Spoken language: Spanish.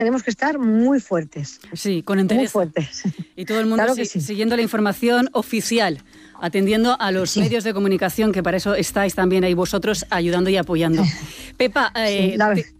tenemos que estar muy fuertes. Sí, con interés. Muy fuertes. Y todo el mundo Claro que sí. siguiendo la información oficial, atendiendo a los medios de comunicación, que para eso estáis también ahí vosotros ayudando y apoyando. Pepa,